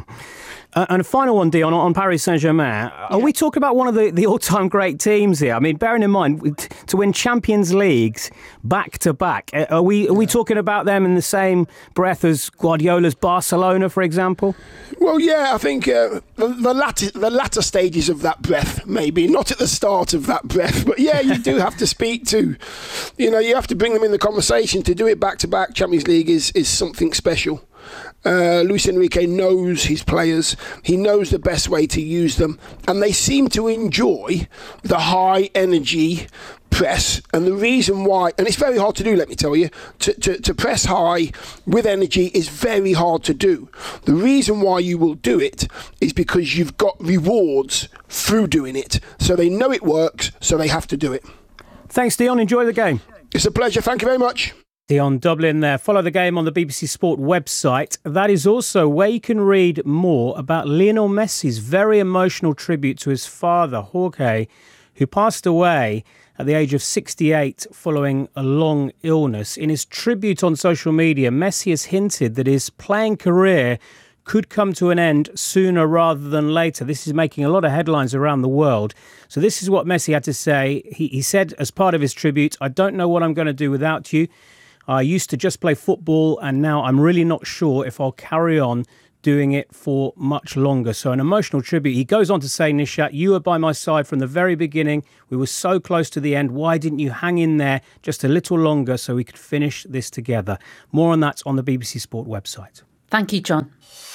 Uh, and a final one, Dion, on Paris Saint-Germain. Are we talking about one of the, the all-time great teams here? I mean, bearing in mind, to win Champions Leagues back-to-back, are we are we talking about them in the same breath as Guardiola's Barcelona, for example? Well, yeah, I think uh, the, the, latter, the latter stages of that breath, maybe. Not at the start of that breath. But, yeah, you do have to speak to, you know, you have to bring them in the conversation. To do it back-to-back Champions League is, is something special. Uh, Luis Enrique knows his players. He knows the best way to use them, and they seem to enjoy the high energy press. And the reason why, and it's very hard to do, let me tell you, to, to, to press high with energy is very hard to do. The reason why you will do it is because you've got rewards through doing it. So they know it works, so they have to do it. Thanks, Dion. Enjoy the game. It's a pleasure. Thank you very much. Dion Dublin there. Follow the game on the B B C Sport website. That is also where you can read more about Lionel Messi's very emotional tribute to his father, Jorge, who passed away at the age of sixty-eight following a long illness. In his tribute on social media, Messi has hinted that his playing career could come to an end sooner rather than later. This is making a lot of headlines around the world. So this is what Messi had to say. He, he said as part of his tribute, "I don't know what I'm going to do without you. I used to just play football and now I'm really not sure if I'll carry on doing it for much longer." So an emotional tribute. He goes on to say, "Nishat, you were by my side from the very beginning. We were so close to the end. Why didn't you hang in there just a little longer so we could finish this together?" More on that on the B B C Sport website. Thank you, John.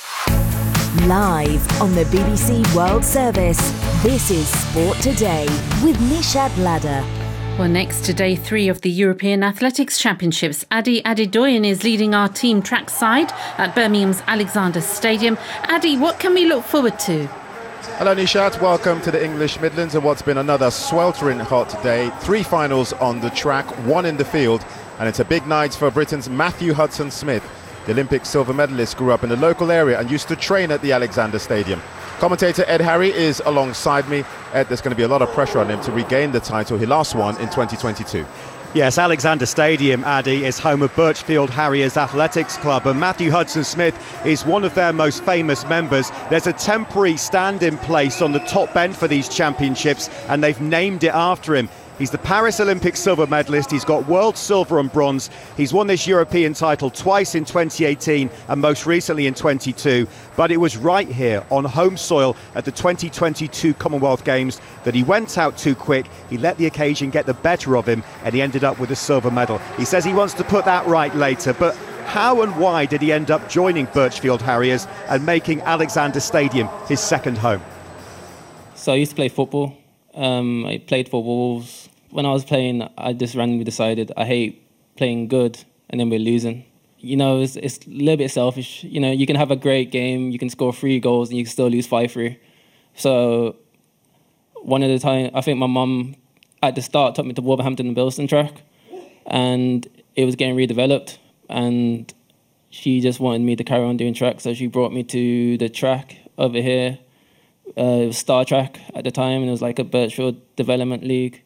Live on the B B C World Service, this is Sport Today with Nishat Ladder. Well, next to day three of the European Athletics Championships, Adi Adedoyin is leading our team trackside at Birmingham's Alexander Stadium. Adi, what can we look forward to? Hello Nishat, welcome to the English Midlands and what's been another sweltering hot day. Three finals on the track, one in the field, and it's a big night for Britain's Matthew Hudson-Smith. The Olympic silver medalist grew up in the local area and used to train at the Alexander Stadium. Commentator Ed Harry is alongside me. Ed, there's going to be a lot of pressure on him to regain the title he last won in twenty twenty-two. Yes, Alexander Stadium, Addy, is home of Birchfield Harriers Athletics Club, and Matthew Hudson-Smith is one of their most famous members. There's a temporary stand in place on the top bend for these championships, and they've named it after him. He's the Paris Olympic silver medalist. He's got world silver and bronze. He's won this European title twice in twenty eighteen and most recently in twenty-two. But it was right here on home soil at the twenty twenty-two Commonwealth Games that he went out too quick. He let the occasion get the better of him and he ended up with a silver medal. He says he wants to put that right later, but how and why did he end up joining Birchfield Harriers and making Alexander Stadium his second home? So I used to play football. Um, I played for Wolves. When I was playing, I just randomly decided I hate playing good and then we're losing. You know, it's, it's a little bit selfish. You know, you can have a great game, you can score three goals and you can still lose five three. So one of the time, I think my mum at the start took me to Wolverhampton and Bilston track and it was getting redeveloped and she just wanted me to carry on doing track. So she brought me to the track over here. Uh, it was Star Track at the time, and it was like a Birchfield Development League,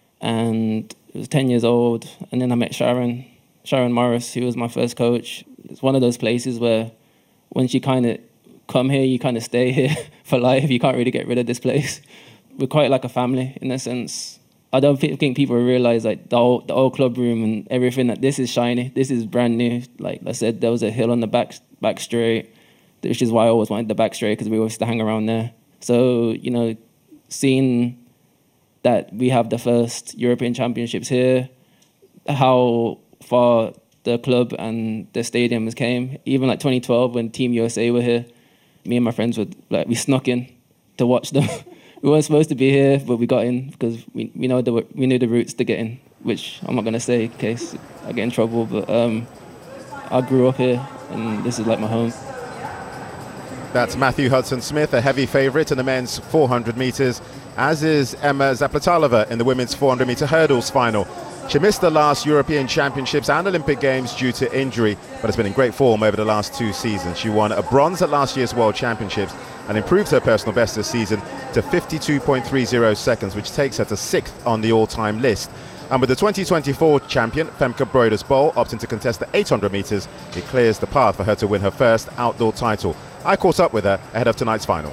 and it was ten years old. And then I met Sharon, Sharon Morris, who was my first coach. It's one of those places where once you kind of come here, you kind of stay here for life. You can't really get rid of this place. We're quite like a family in a sense. I don't think people realise like the old, the old club room and everything, that this is shiny, this is brand new. Like I said, there was a hill on the back back straight, which is why I always wanted the back straight, because we always used to hang around there. So, you know, seeing that we have the first European Championships here, how far the club and the stadium has came. Even like twenty twelve when Team U S A were here, me and my friends would, like, we snuck in to watch them. We weren't supposed to be here, but we got in because we we know the we knew the routes to get in, which I'm not going to say in case I get in trouble, but um, I grew up here and this is like my home. That's Matthew Hudson-Smith, a heavy favourite in the men's four hundred metres, as is Emma Zaplatalova in the women's four hundred metre hurdles final. She missed the last European Championships and Olympic Games due to injury, but has been in great form over the last two seasons. She won a bronze at last year's World Championships and improved her personal best this season to fifty-two point three zero seconds, which takes her to sixth on the all-time list. And with the twenty twenty-four champion, Femke Breuders-Bol, opting to contest the eight hundred metres, it clears the path for her to win her first outdoor title. I caught up with her ahead of tonight's final.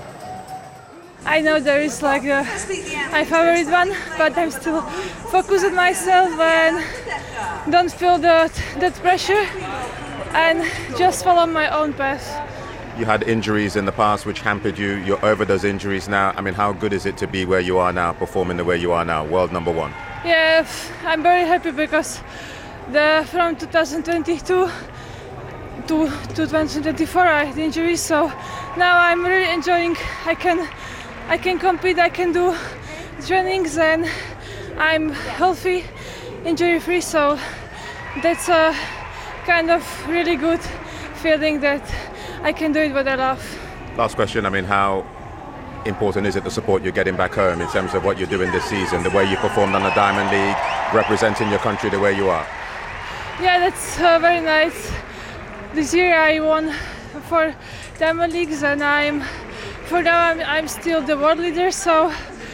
I know there is like a, my favorite one, but I'm still focused on myself and don't feel that, that pressure and just follow my own path. You had injuries in the past which hampered you. You're over those injuries now. I mean, how good is it to be where you are now, performing the way you are now, world number one? Yeah, I'm very happy because the from two thousand twenty-two to twenty twenty-four I had injuries, so now I'm really enjoying. I can I can compete, I can do trainings and I'm healthy, injury free, so that's a kind of really good feeling that I can do it what I love. Last question, I mean, how important is it the support you're getting back home in terms of what you're doing this season, the way you performed on the Diamond League, representing your country the way you are? Yeah, that's uh, very nice. This year I won for Diamond Leagues and I'm for now I'm, I'm still the world leader, so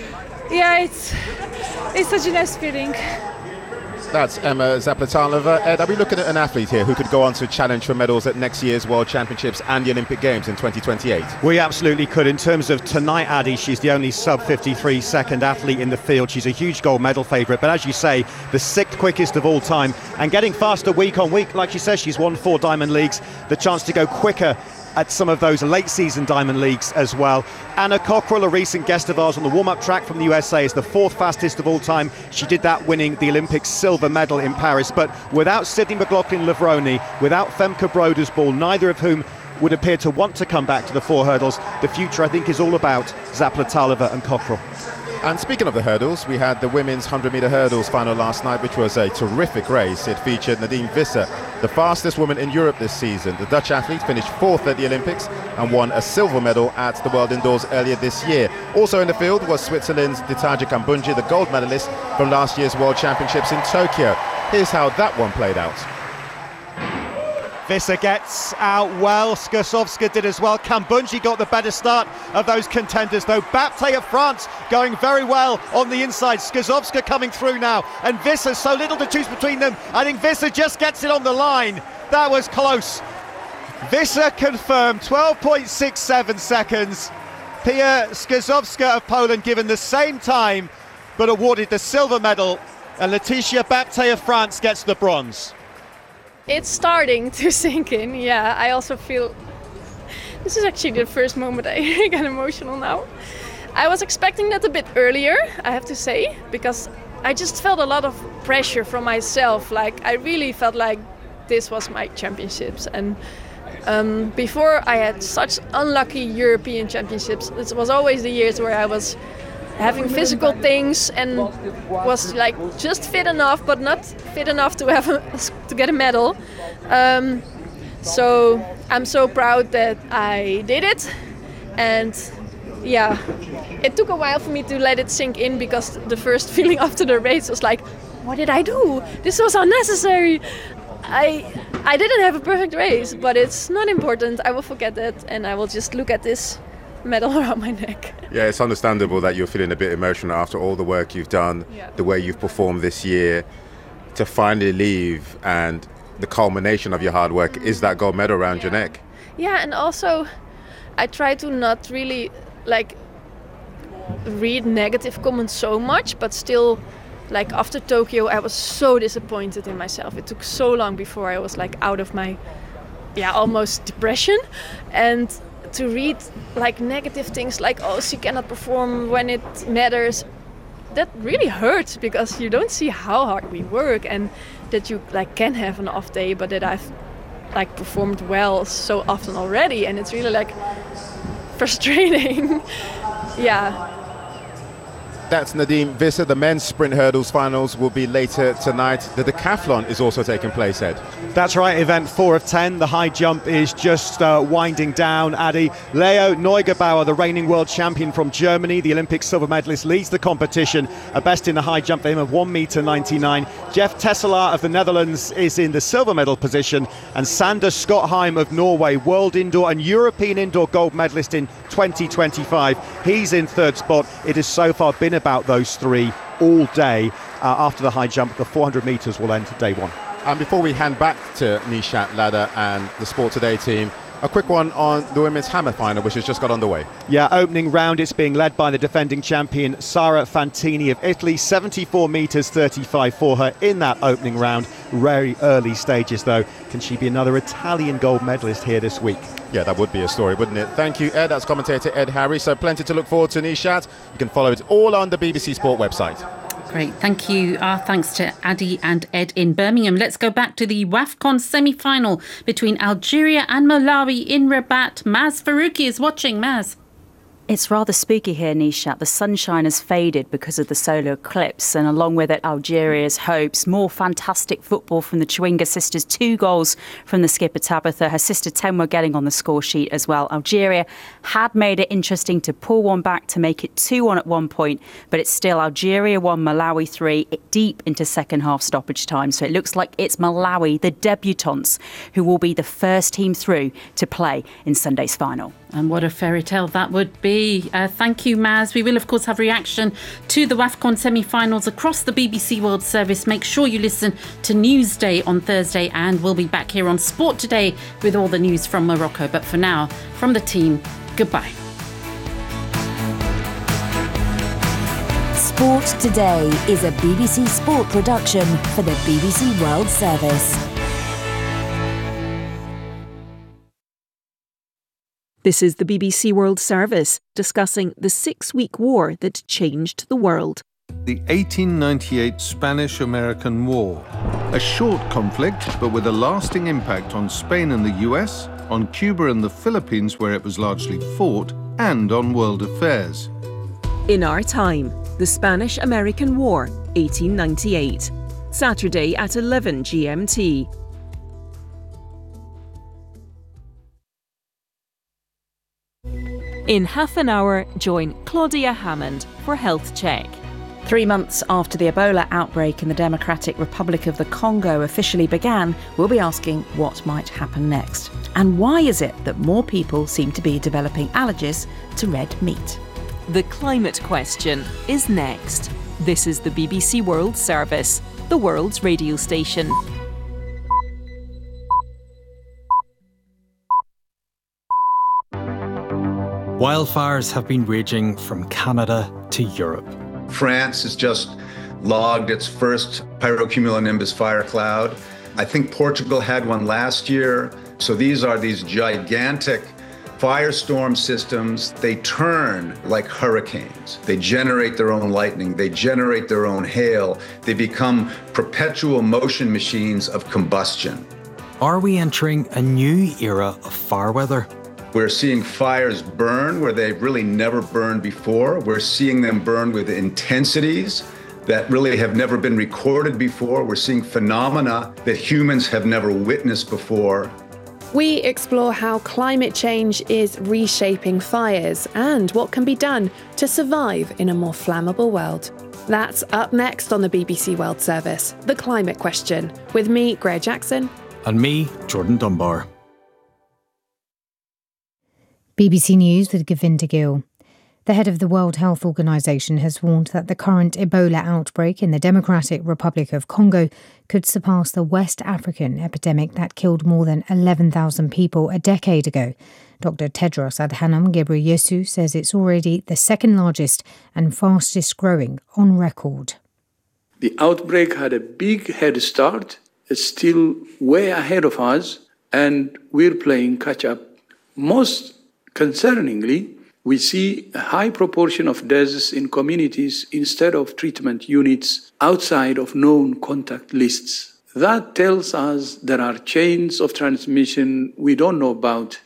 yeah, it's it's such a nice feeling. That's Emma Zaplatalova. Ed, are we looking at an athlete here who could go on to challenge for medals at next year's World Championships and the Olympic Games in twenty twenty-eight? We absolutely could. In terms of tonight, Addy, she's the only sub fifty-three second athlete in the field. She's a huge gold medal favourite, but as you say, the sixth quickest of all time and getting faster week on week. Like she says, she's won four Diamond Leagues, the chance to go quicker at some of those late season Diamond Leagues as well. Anna Cockrell, a recent guest of ours on the warm-up track from the U S A, is the fourth fastest of all time. She did that winning the Olympic silver medal in Paris, but without Sydney McLaughlin-Levrone, without Femke Brodersball, neither of whom would appear to want to come back to the four hurdles. The future, I think, is all about Zaplatalova and Cockrell. And speaking of the hurdles, we had the women's one hundred metre hurdles final last night, which was a terrific race. It featured Nadine Visser, the fastest woman in Europe this season. The Dutch athlete finished fourth at the Olympics and won a silver medal at the World Indoors earlier this year. Also in the field was Switzerland's Ditaja Kambundji, the gold medalist from last year's World Championships in Tokyo. Here's how that one played out. Visser gets out well, Skosovska did as well. Kambundji got the better start of those contenders though. Baptiste of France going very well on the inside. Skosovska coming through now, and Visser, so little to choose between them. I think Visser just gets it on the line. That was close. Visser confirmed, twelve point six seven seconds. Pia Skosovska of Poland given the same time, but awarded the silver medal, and Laetitia Baptiste of France gets the bronze. It's starting to sink in, yeah. I also feel this is actually the first moment I get emotional now. I was expecting that a bit earlier, I have to say, because I just felt a lot of pressure from myself. Like, I really felt like this was my championships. And um, before I had such unlucky European championships, it was always the years where I was having physical things and was like just fit enough, but not fit enough to have a, to get a medal. Um, so I'm so proud that I did it, and yeah, it took a while for me to let it sink in, because the first feeling after the race was like, what did I do? This was unnecessary. I I didn't have a perfect race, but it's not important. I will forget that, and I will just look at this medal around my neck. Yeah, it's understandable that you're feeling a bit emotional after all the work you've done, yeah. the way you've performed this year. To finally leave, and the culmination of your hard work is that gold medal around yeah. your neck. Yeah, and also I try to not really like read negative comments so much, but still, like after Tokyo I was so disappointed in myself. It took so long before I was like out of my yeah almost depression, and to read like negative things like, oh, she cannot perform when it matters, that really hurts, because you don't see how hard we work, and that you like can have an off day, but that I've like performed well so often already, and it's really like frustrating. yeah. That's Nadine Visser. The men's sprint hurdles finals will be later tonight. The decathlon is also taking place, Ed. That's right, event four of ten. The high jump is just uh, winding down, Addy. Leo Neugebauer, the reigning world champion from Germany, the Olympic silver medalist, leads the competition. A best in the high jump for him of one metre ninety-nine. Jeff Tesselaar of the Netherlands is in the silver medal position. And Sander Skotheim of Norway, world indoor and European indoor gold medalist in twenty twenty-five. He's in third spot. It has so far been about those three all day. Uh, after the high jump, the four hundred metres will end day one. And before we hand back to Nishat Ladda and the Sport Today team, a quick one on the women's hammer final, which has just got underway. Yeah, opening round, it's being led by the defending champion Sara Fantini of Italy. seventy-four metres thirty-five for her in that opening round. Very early stages though. Can she be another Italian gold medalist here this week? Yeah, that would be a story, wouldn't it? Thank you, Ed. That's commentator Ed Harry. So plenty to look forward to, Nishat. You can follow it all on the B B C Sport website. Great, thank you. Our thanks to Addy and Ed in Birmingham. Let's go back to the WAFCON semi-final between Algeria and Malawi in Rabat. Maz Faruqi is watching. Maz. It's rather spooky here, Nishat. The sunshine has faded because of the solar eclipse, and along with it, Algeria's hopes. More fantastic football from the Chewinga sisters. Two goals from the skipper Tabitha. Her sister Tenwa getting on the score sheet as well. Algeria had made it interesting to pull one back to make it two one at one point, but it's still Algeria one, Malawi three, deep into second half stoppage time. So it looks like it's Malawi, the debutantes, who will be the first team through to play in Sunday's final. And what a fairy tale that would be. Absolutely. Uh, thank you, Maz. We will, of course, have reaction to the WAFCON semi-finals across the B B C World Service. Make sure you listen to Newsday on Thursday, and we'll be back here on Sport Today with all the news from Morocco. But for now, from the team, goodbye. Sport Today is a B B C Sport production for the B B C World Service. This is the B B C World Service, discussing the six-week war that changed the world. The eighteen ninety-eight Spanish-American War. A short conflict, but with a lasting impact on Spain and the U S, on Cuba and the Philippines, where it was largely fought, and on world affairs. In Our Time, the Spanish-American War, eighteen ninety-eight. Saturday at eleven G M T. In half an hour, join Claudia Hammond for Health Check. Three months after the Ebola outbreak in the Democratic Republic of the Congo officially began, we'll be asking what might happen next. And why is it that more people seem to be developing allergies to red meat? The climate question is next. This is the B B C World Service, the world's radio station. Wildfires have been raging from Canada to Europe. France has just logged its first pyrocumulonimbus fire cloud. I think Portugal had one last year. So these are these gigantic firestorm systems. They turn like hurricanes. They generate their own lightning. They generate their own hail. They become perpetual motion machines of combustion. Are we entering a new era of fire weather? We're seeing fires burn where they've really never burned before. We're seeing them burn with intensities that really have never been recorded before. We're seeing phenomena that humans have never witnessed before. We explore how climate change is reshaping fires and what can be done to survive in a more flammable world. That's up next on the B B C World Service, The Climate Question, with me, Greer Jackson. And me, Jordan Dunbar. B B C News with Govinda Gill. The head of the World Health Organization has warned that the current Ebola outbreak in the Democratic Republic of Congo could surpass the West African epidemic that killed more than eleven thousand people a decade ago. Doctor Tedros Adhanom Ghebreyesus says it's already the second largest and fastest growing on record. The outbreak had a big head start. It's still way ahead of us, and we're playing catch up. Most concerningly, we see a high proportion of deaths in communities instead of treatment units outside of known contact lists. That tells us there are chains of transmission we don't know about.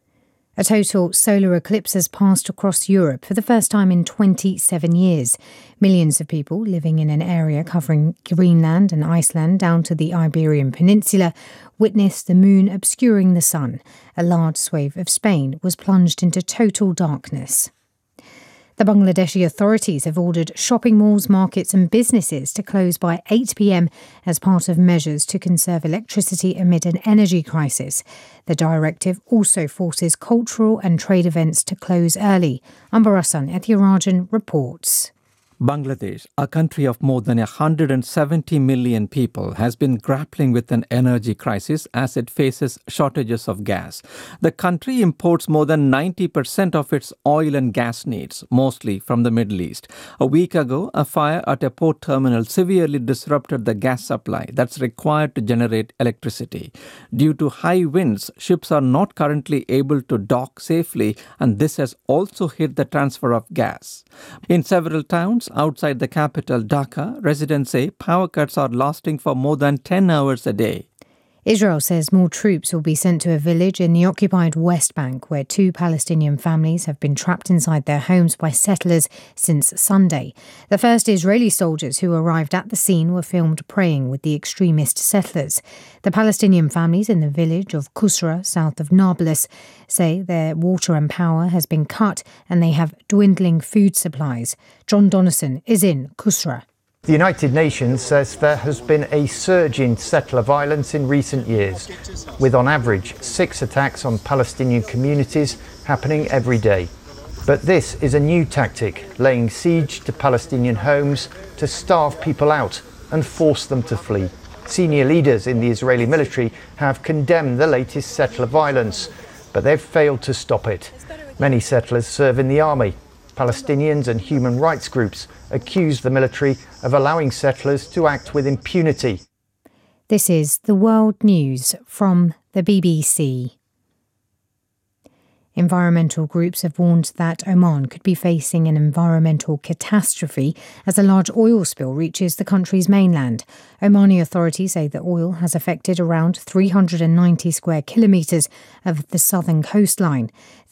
A total solar eclipse has passed across Europe for the first time in twenty-seven years. Millions of people living in an area covering Greenland and Iceland down to the Iberian Peninsula witnessed the moon obscuring the sun. A large swathe of Spain was plunged into total darkness. The Bangladeshi authorities have ordered shopping malls, markets and businesses to close by eight p.m. as part of measures to conserve electricity amid an energy crisis. The directive also forces cultural and trade events to close early. Ambarasan Ethirajan reports. Bangladesh, a country of more than one hundred seventy million people, has been grappling with an energy crisis as it faces shortages of gas. The country imports more than ninety percent of its oil and gas needs, mostly from the Middle East. A week ago, a fire at a port terminal severely disrupted the gas supply that's required to generate electricity. Due to high winds, ships are not currently able to dock safely, and this has also hit the transfer of gas. In several towns outside the capital, Dhaka, residents say power cuts are lasting for more than ten hours a day. Israel says more troops will be sent to a village in the occupied West Bank where two Palestinian families have been trapped inside their homes by settlers since Sunday. The first Israeli soldiers who arrived at the scene were filmed praying with the extremist settlers. The Palestinian families in the village of Kusra, south of Nablus, say their water and power has been cut and they have dwindling food supplies. John Donnison is in Kusra. The United Nations says there has been a surge in settler violence in recent years, with on average six attacks on Palestinian communities happening every day. But this is a new tactic, laying siege to Palestinian homes to starve people out and force them to flee. Senior leaders in the Israeli military have condemned the latest settler violence, but they've failed to stop it. Many settlers serve in the army. Palestinians and human rights groups accuse the military of allowing settlers to act with impunity. This is the World News from the B B C. Environmental groups have warned that Oman could be facing an environmental catastrophe as a large oil spill reaches the country's mainland. Omani authorities say the oil has affected around three hundred ninety square kilometres of the southern coastline.